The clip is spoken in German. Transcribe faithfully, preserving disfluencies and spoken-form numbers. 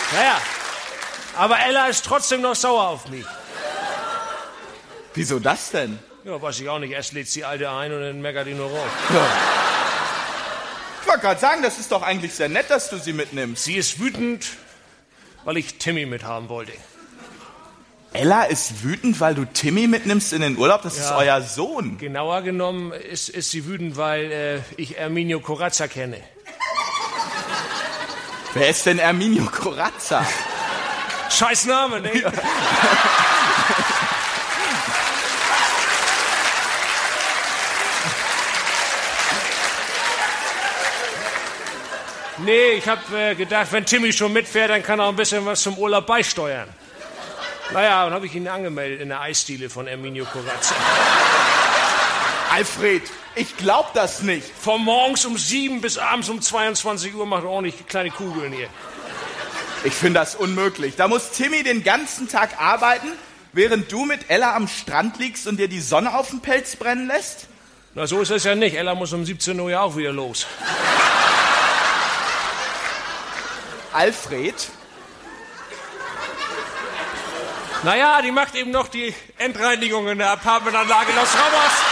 Naja, aber Ella ist trotzdem noch sauer auf mich. Wieso das denn? Ja, weiß ich auch nicht. Erst lädt sie Alte ein und dann meckert die nur raus. Ja. Ich wollte gerade sagen, das ist doch eigentlich sehr nett, dass du sie mitnimmst. Sie ist wütend, weil ich Timmy mithaben wollte. Ella ist wütend, weil du Timmy mitnimmst in den Urlaub? Das ja. ist euer Sohn. Genauer genommen ist, ist sie wütend, weil äh, ich Erminio Corazza kenne. Wer ist denn Erminio Corazza? Scheiß Name, ne? Ja. Nee, ich hab äh, gedacht, wenn Timmy schon mitfährt, dann kann er auch ein bisschen was zum Urlaub beisteuern. Naja, dann habe ich ihn angemeldet in der Eisdiele von Erminio Corazza. Alfred, ich glaub das nicht. Von morgens um sieben bis abends um zweiundzwanzig Uhr macht er ordentlich kleine Kugeln hier. Ich finde das unmöglich. Da muss Timmy den ganzen Tag arbeiten, während du mit Ella am Strand liegst und dir die Sonne auf den Pelz brennen lässt? Na, so ist es ja nicht. Ella muss um siebzehn Uhr ja auch wieder los. Alfred? Naja, die macht eben noch die Endreinigung in der Apartmentanlage Los Ramos.